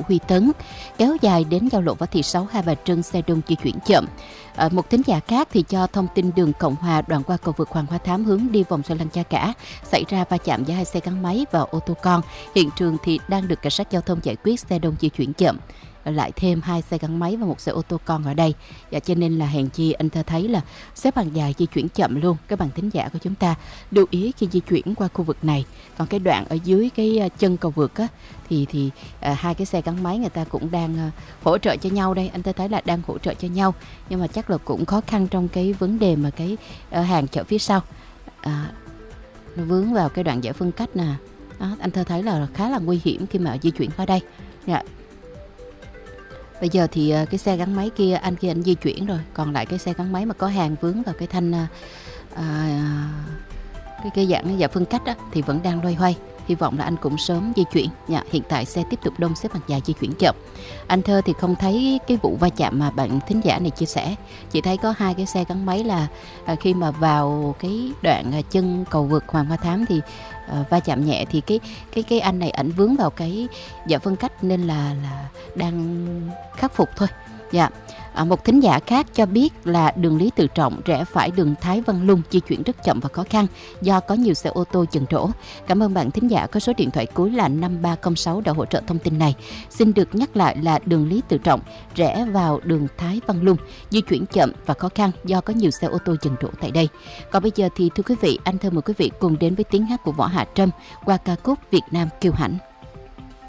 Huy Tấn, kéo dài đến giao lộ Võ Thị Sáu, Hai Bà Trưng, xe đông di chuyển chậm. Một thính giả khác thì cho thông tin đường Cộng Hòa đoạn qua cầu vượt Hoàng Hoa Thám hướng đi vòng xoay Lăng Cha Cả xảy ra va chạm giữa hai xe gắn máy và ô tô con. Hiện trường thì đang được cảnh sát giao thông giải quyết, xe đông di chuyển chậm. Lại thêm 2 xe gắn máy và 1 xe ô tô con ở đây. Cho nên là hèn chi anh ta thấy là xếp hàng dài di chuyển chậm luôn. Các bạn thính giả của chúng ta lưu ý khi di chuyển qua khu vực này. Còn cái đoạn ở dưới cái chân cầu vượt á, thì 2 cái xe gắn máy người ta cũng đang hỗ trợ cho nhau đây. Anh ta thấy là đang hỗ trợ cho nhau. Nhưng mà chắc là cũng khó khăn trong cái vấn đề mà cái hàng chở phía sau. Nó vướng vào cái đoạn giải phân cách nè. Đó, anh ta thấy là khá là nguy hiểm khi mà di chuyển qua đây. Dạ. Bây giờ thì cái xe gắn máy kia anh di chuyển rồi, còn lại cái xe gắn máy mà có hàng vướng vào cái thanh cái dạng phân cách đó, thì vẫn đang loay hoay. Hy vọng là anh cũng sớm di chuyển. Hiện tại xe tiếp tục đông, xếp hàng dài di chuyển chậm. Anh Thơ thì không thấy cái vụ va chạm mà bạn thính giả này chia sẻ. Chỉ thấy có 2 cái xe gắn máy là khi mà vào cái đoạn chân cầu vượt Hoàng Hoa Thám thì va chạm nhẹ, thì cái anh này ảnh vướng vào cái dạng phân cách nên là đang khắc phục thôi. Dạ. Một thính giả khác cho biết là đường Lý Tự Trọng rẽ phải đường Thái Văn Lung di chuyển rất chậm và khó khăn do có nhiều xe ô tô dừng đỗ. Cảm ơn bạn thính giả có số điện thoại cuối là 5306 đã hỗ trợ thông tin này. Xin được nhắc lại là đường Lý Tự Trọng rẽ vào đường Thái Văn Lung di chuyển chậm và khó khăn do có nhiều xe ô tô dừng đỗ tại đây. Còn bây giờ thì thưa quý vị, anh Thơ mời quý vị cùng đến với tiếng hát của Võ Hạ Trâm qua ca khúc Việt Nam Kiêu Hãnh.